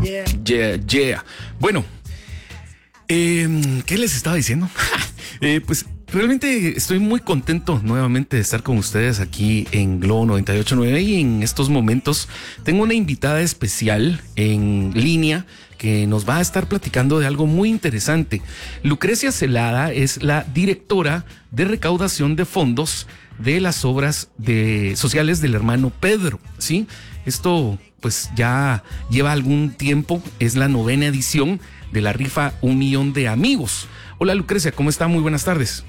Yeah. Bueno, ¿qué les estaba diciendo? Pues realmente estoy muy contento nuevamente de estar con ustedes aquí en Globo 98.9 y en estos momentos tengo una invitada especial en línea que nos va a estar platicando de algo muy interesante. Lucrecia Celada es la directora de recaudación de fondos de las obras sociales del hermano Pedro, ¿sí? Esto pues ya lleva algún tiempo, es la 9ª edición de la rifa 1 millón de amigos. Hola Lucrecia, ¿cómo está? Muy buenas tardes.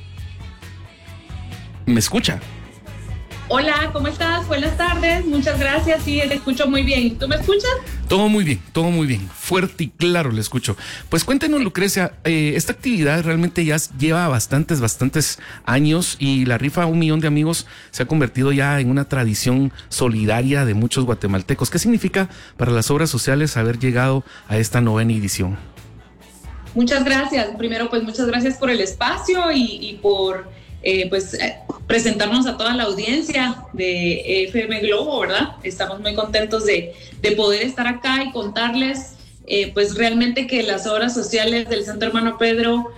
¿Me escucha? Hola, ¿cómo estás? Buenas tardes, muchas gracias, sí, te escucho muy bien. ¿Tú me escuchas? Todo muy bien, fuerte y claro le escucho. Pues cuéntenos Lucrecia, esta actividad realmente ya lleva bastantes años y la rifa 1 millón de amigos se ha convertido ya en una tradición solidaria de muchos guatemaltecos. ¿Qué significa para las obras sociales haber llegado a esta 9ª edición? Muchas gracias, primero pues muchas gracias por el espacio y por presentarnos a toda la audiencia de FM Globo, ¿verdad? Estamos muy contentos de poder estar acá y contarles pues realmente que las obras sociales del Santo Hermano Pedro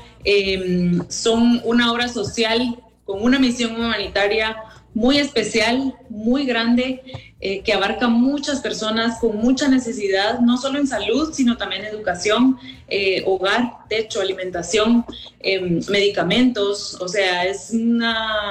son una obra social con una misión humanitaria muy especial, muy grande, que abarca muchas personas con mucha necesidad, no solo en salud, sino también en educación, hogar, techo, alimentación, medicamentos. O sea, es un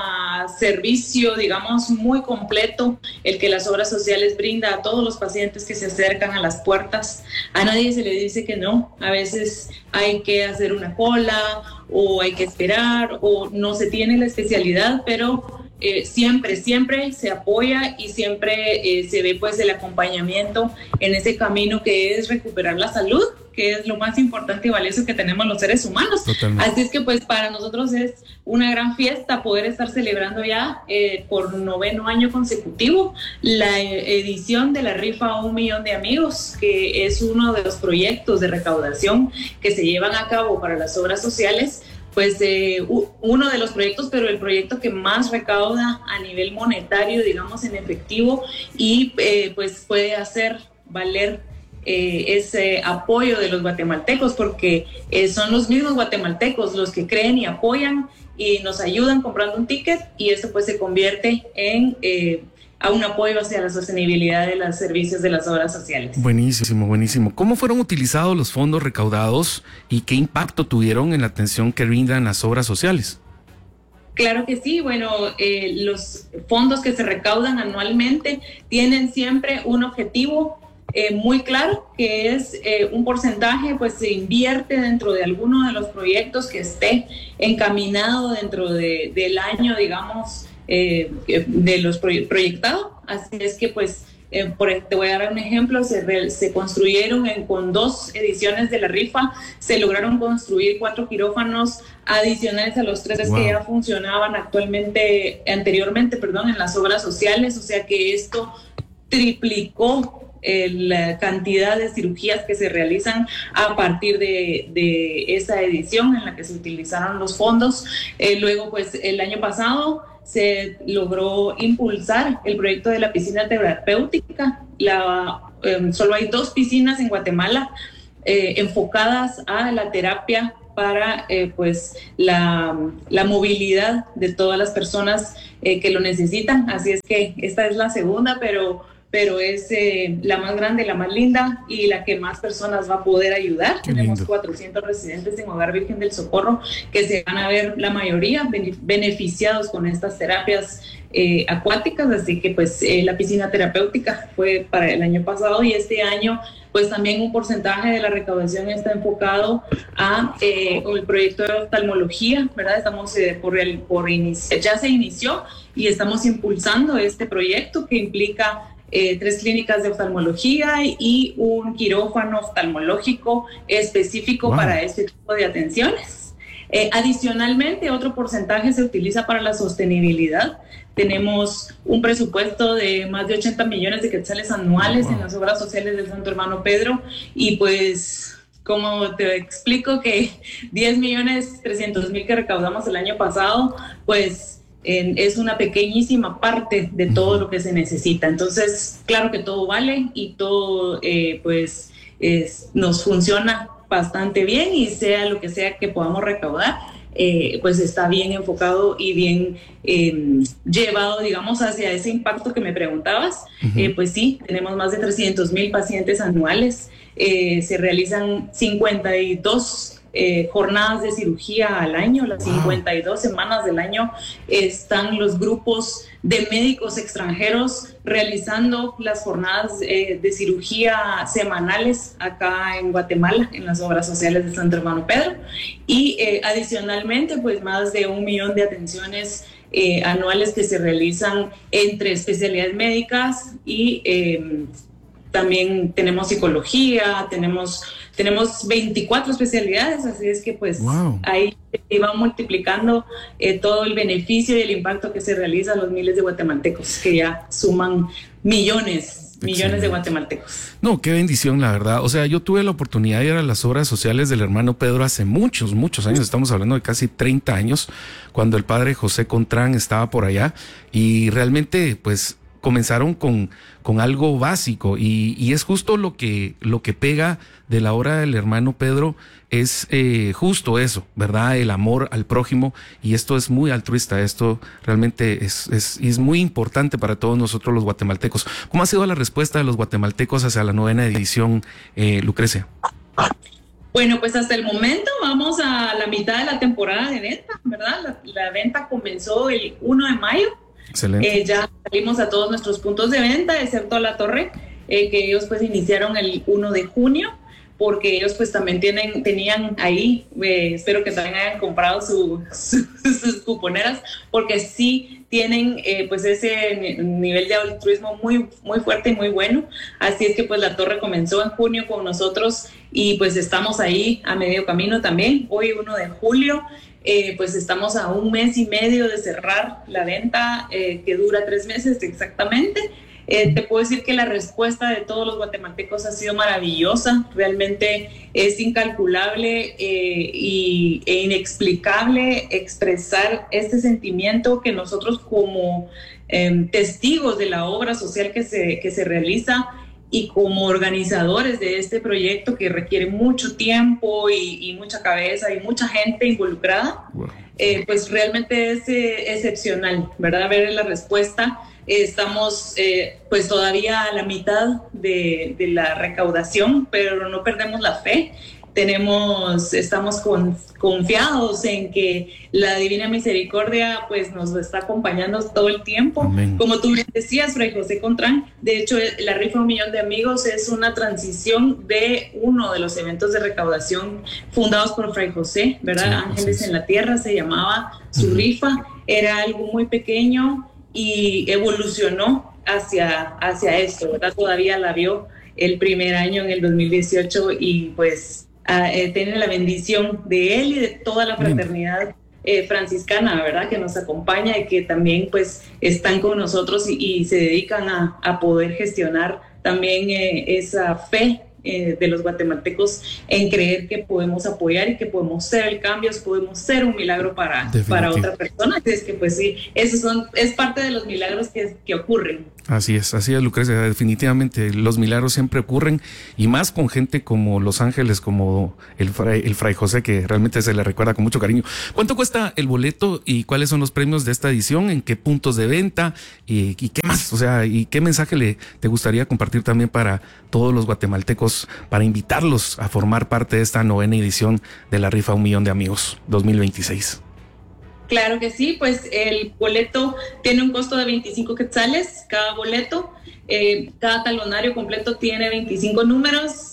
servicio, digamos, muy completo el que las obras sociales brinda a todos los pacientes que se acercan a las puertas. A nadie se le dice que no. A veces hay que hacer una cola o hay que esperar o no se tiene la especialidad, pero siempre se apoya y siempre se ve pues el acompañamiento en ese camino que es recuperar la salud, que es lo más importante y valioso que tenemos los seres humanos. Totalmente. Así es que pues para nosotros es una gran fiesta poder estar celebrando ya por 9º año consecutivo la edición de la rifa 1 millón de amigos, que es uno de los proyectos de recaudación que se llevan a cabo para las obras sociales. Pues uno de los proyectos, pero el proyecto que más recauda a nivel monetario, digamos en efectivo, y pues puede hacer valer ese apoyo de los guatemaltecos, porque son los mismos guatemaltecos los que creen y apoyan y nos ayudan comprando un ticket, y esto pues se convierte en a un apoyo hacia la sostenibilidad de los servicios de las obras sociales. Buenísimo. ¿Cómo fueron utilizados los fondos recaudados y qué impacto tuvieron en la atención que brindan las obras sociales? Claro que sí, bueno, los fondos que se recaudan anualmente tienen siempre un objetivo muy claro, que es un porcentaje, pues se invierte dentro de alguno de los proyectos que esté encaminado dentro del año, digamos, de los proyectados. Así es que pues te voy a dar un ejemplo. Se construyeron con 2 ediciones de la rifa, se lograron construir 4 quirófanos adicionales a los 3 que ya funcionaban anteriormente en las obras sociales. O sea que esto triplicó la cantidad de cirugías que se realizan a partir de esa edición en la que se utilizaron los fondos. Luego pues el año pasado se logró impulsar el proyecto de la piscina terapéutica. Solo hay 2 piscinas en Guatemala enfocadas a la terapia para pues la movilidad de todas las personas que lo necesitan. Así es que esta es la segunda, pero es la más grande, la más linda y la que más personas va a poder ayudar. Tenemos 400 residentes en Hogar Virgen del Socorro que se van a ver, la mayoría, beneficiados con estas terapias acuáticas. Así que pues la piscina terapéutica fue para el año pasado, y este año pues también un porcentaje de la recaudación está enfocado a el proyecto de oftalmología, ¿verdad? Estamos ya se inició y estamos impulsando este proyecto que implica 3 clínicas de oftalmología y un quirófano oftalmológico específico para este tipo de atenciones. Adicionalmente, otro porcentaje se utiliza para la sostenibilidad. Tenemos un presupuesto de más de 80 millones de quetzales anuales en las obras sociales del Santo Hermano Pedro, y pues como te explico que 10.300.000 que recaudamos el año pasado, pues es una pequeñísima parte de todo lo que se necesita. Entonces, claro que todo vale y todo pues nos funciona bastante bien, y sea lo que sea que podamos recaudar, pues está bien enfocado y bien llevado, digamos, hacia ese impacto que me preguntabas. Pues sí, tenemos más de 300,000 pacientes anuales, se realizan 52 jornadas de cirugía al año, las 52 semanas del año están los grupos de médicos extranjeros realizando las jornadas de cirugía semanales acá en Guatemala, en las obras sociales de Santo Hermano Pedro, y adicionalmente pues más de 1 millón de atenciones anuales que se realizan entre especialidades médicas, y también tenemos psicología, tenemos 24 especialidades, así es que pues ahí se va multiplicando todo el beneficio y el impacto que se realiza a los miles de guatemaltecos, que ya suman millones de guatemaltecos. No, qué bendición, la verdad. O sea, yo tuve la oportunidad de ir a las obras sociales del hermano Pedro hace muchos años, estamos hablando de casi 30 años, cuando el padre José Contrán estaba por allá, y realmente pues comenzaron con algo básico, y es justo lo que pega de la obra del hermano Pedro, es justo eso, ¿verdad? El amor al prójimo, y esto es muy altruista, esto realmente es muy importante para todos nosotros los guatemaltecos. ¿Cómo ha sido la respuesta de los guatemaltecos hacia la 9ª edición, Lucrecia? Bueno, pues hasta el momento vamos a la mitad de la temporada de venta, ¿verdad? La venta comenzó el 1 de mayo. Excelente. Ya salimos a todos nuestros puntos de venta, excepto a La Torre, que ellos pues iniciaron el 1 de junio, porque ellos pues también tenían ahí, espero que también hayan comprado sus cuponeras, porque sí tienen pues ese nivel de altruismo muy fuerte y muy bueno. Así es que pues La Torre comenzó en junio con nosotros, y pues estamos ahí a medio camino también. Hoy 1 de julio, pues estamos a 1 mes y medio de cerrar la venta, que dura 3 meses exactamente. Te puedo decir que la respuesta de todos los guatemaltecos ha sido maravillosa. Realmente es incalculable e inexplicable expresar este sentimiento que nosotros como testigos de la obra social que se realiza, y como organizadores de este proyecto que requiere mucho tiempo y mucha cabeza y mucha gente involucrada, pues realmente es excepcional, ¿verdad? Ver la respuesta. Estamos pues todavía a la mitad de la recaudación, pero no perdemos la fe. Estamos confiados en que la Divina Misericordia pues nos está acompañando todo el tiempo. Amén. Como tú decías, Fray José Contrán, de hecho la rifa 1 millón de amigos es una transición de uno de los eventos de recaudación fundados por Fray José, ¿verdad? Sí, Ángeles en la Tierra se llamaba su rifa. Era algo muy pequeño y evolucionó hacia esto, ¿verdad? Todavía la vio el primer año en el 2018, y pues tiene la bendición de él y de toda la fraternidad franciscana, ¿verdad? Que nos acompaña y que también pues están con nosotros y se dedican a poder gestionar también esa fe de los guatemaltecos en creer que podemos apoyar y que podemos ser el cambio, podemos ser un milagro para otra persona. Es que pues sí, es parte de los milagros que ocurren. Así es, Lucrecia, definitivamente los milagros siempre ocurren, y más con gente como Los Ángeles, como el Fray José, que realmente se le recuerda con mucho cariño. ¿Cuánto cuesta el boleto y cuáles son los premios de esta edición? ¿En qué puntos de venta? ¿Y qué más? O sea, ¿y qué mensaje te gustaría compartir también para todos los guatemaltecos, para invitarlos a formar parte de esta 9ª edición de la rifa 1 millón de amigos 2026? Claro que sí, pues el boleto tiene un costo de 25 quetzales cada boleto. Cada talonario completo tiene 25 números,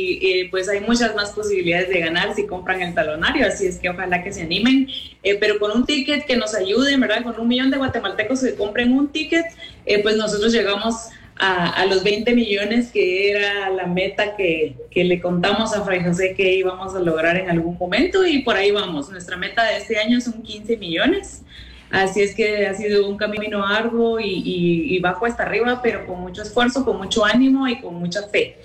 y pues hay muchas más posibilidades de ganar si compran el talonario, así es que ojalá que se animen, pero con un ticket que nos ayude, ¿verdad? Con 1 millón de guatemaltecos que compren un ticket, pues nosotros llegamos a los 20 millones, que era la meta que le contamos a Fray José que íbamos a lograr en algún momento, y por ahí vamos. Nuestra meta de este año son 15 millones. Así es que ha sido un camino arduo y bajo hasta arriba, pero con mucho esfuerzo, con mucho ánimo y con mucha fe.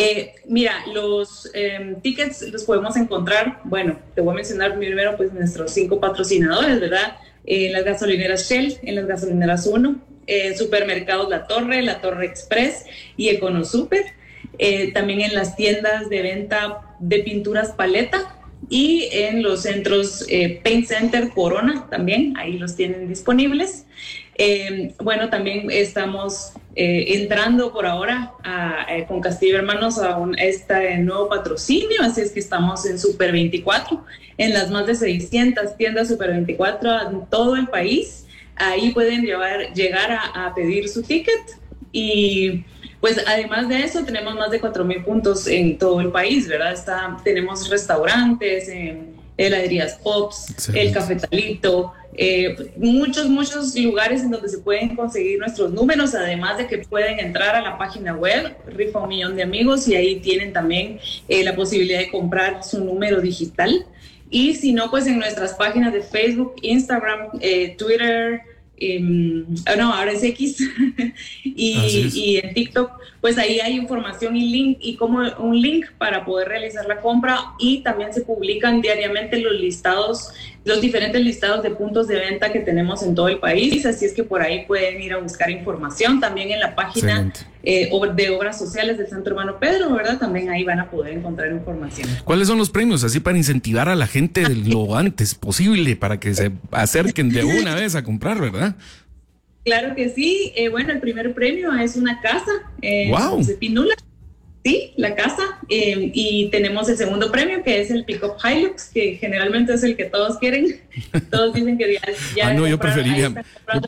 Mira, los tickets los podemos encontrar, bueno, te voy a mencionar primero pues nuestros 5 patrocinadores, ¿verdad? En las gasolineras Shell, en las gasolineras 1, supermercados La Torre Express y Econosuper. también en las tiendas de venta de pinturas paleta y en los centros Paint Center Corona también, ahí los tienen disponibles. Bueno, también estamos entrando por ahora con Castillo Hermanos a este nuevo patrocinio, así es que estamos en Super 24, en las más de 600 tiendas Super 24 en todo el país. Ahí pueden llegar a pedir su ticket y pues además de eso tenemos más de 4,000 puntos en todo el país, ¿verdad? Tenemos restaurantes, heladerías Pops, excelente, el Cafetalito, muchos lugares en donde se pueden conseguir nuestros números, además de que pueden entrar a la página web Rifa 1 Millón de Amigos y ahí tienen también la posibilidad de comprar su número digital. Y si no, pues en nuestras páginas de Facebook, Instagram, Twitter, ahora es X, y en TikTok, pues ahí hay información y como un link para poder realizar la compra, y también se publican diariamente los diferentes listados de puntos de venta que tenemos en todo el país, así es que por ahí pueden ir a buscar información. También en la página de Obras Sociales del Santo Hermano Pedro, ¿verdad? También ahí van a poder encontrar información. ¿Cuáles son los premios? Así para incentivar a la gente lo antes posible para que se acerquen de una vez a comprar, ¿verdad? Claro que sí. Bueno, el primer premio es una casa ¡wow! De Pinula. Sí, la casa. Y tenemos el segundo premio, que es el Pickup Hilux, que generalmente es el que todos quieren. Todos dicen que ya no, yo preferiría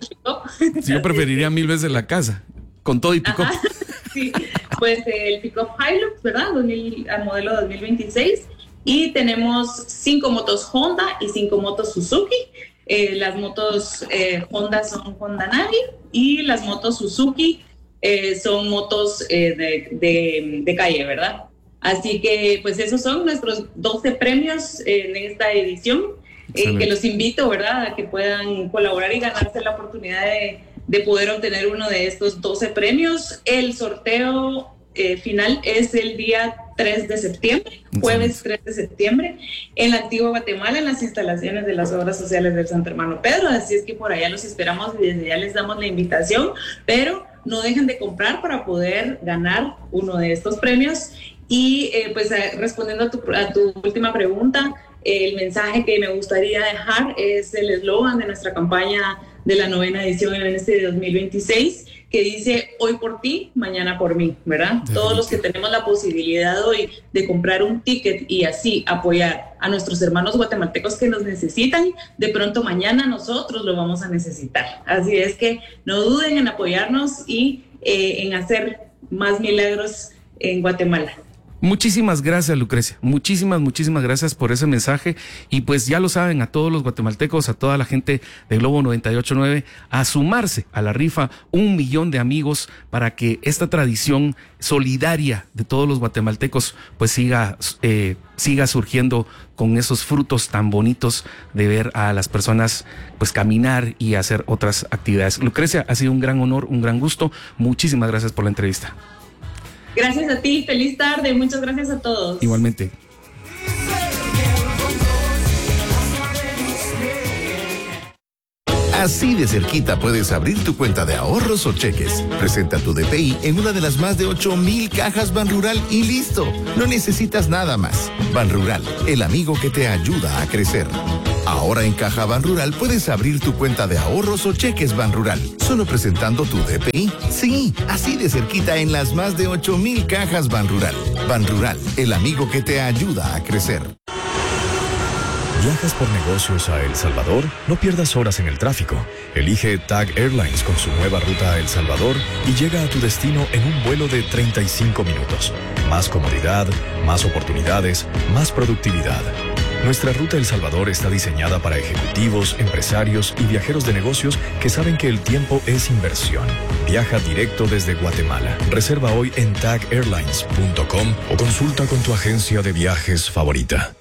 1000 veces la casa, con todo y Pickup. Sí, pues el Pickup Hilux, ¿verdad? Al modelo 2026. Y tenemos 5 motos Honda y 5 motos Suzuki. Las motos Honda son Honda Navi y las motos Suzuki son motos de calle, ¿verdad? Así que pues esos son nuestros 12 premios en esta edición, que los invito, ¿verdad?, a que puedan colaborar y ganarse la oportunidad de poder obtener uno de estos 12 premios. El sorteo final es el día 3 de septiembre, jueves 3 de septiembre, en la Antigua Guatemala, en las instalaciones de las Obras Sociales del Santo Hermano Pedro. Así es que por allá los esperamos y desde ya les damos la invitación, pero no dejen de comprar para poder ganar uno de estos premios. Y pues respondiendo a tu última pregunta, el mensaje que me gustaría dejar es el eslogan de nuestra campaña de la 9ª edición en este 2026, que dice: hoy por ti, mañana por mí, ¿verdad? Todos los que tenemos la posibilidad hoy de comprar un ticket y así apoyar a nuestros hermanos guatemaltecos que nos necesitan, de pronto mañana nosotros lo vamos a necesitar. Así es que no duden en apoyarnos y en hacer más milagros en Guatemala. Muchísimas gracias, Lucrecia. Muchísimas gracias por ese mensaje. Y pues ya lo saben, a todos los guatemaltecos, a toda la gente de Globo 98.9, a sumarse a la rifa 1 millón de amigos para que esta tradición solidaria de todos los guatemaltecos pues siga surgiendo con esos frutos tan bonitos de ver a las personas pues caminar y hacer otras actividades. Lucrecia, ha sido un gran honor, un gran gusto. Muchísimas gracias por la entrevista. Gracias a ti, feliz tarde, muchas gracias a todos. Igualmente. Así de cerquita puedes abrir tu cuenta de ahorros o cheques. Presenta tu DPI en una de las más de 8,000 cajas Banrural y listo. No necesitas nada más. Banrural, el amigo que te ayuda a crecer. Ahora en Caja Banrural puedes abrir tu cuenta de ahorros o cheques Banrural, solo presentando tu DPI. Sí, así de cerquita en las más de 8,000 cajas Banrural. Banrural, el amigo que te ayuda a crecer. ¿Viajas por negocios a El Salvador? No pierdas horas en el tráfico. Elige TAG Airlines con su nueva ruta a El Salvador y llega a tu destino en un vuelo de 35 minutos. Más comodidad, más oportunidades, más productividad. Nuestra ruta El Salvador está diseñada para ejecutivos, empresarios y viajeros de negocios que saben que el tiempo es inversión. Viaja directo desde Guatemala. Reserva hoy en tagairlines.com o consulta con tu agencia de viajes favorita.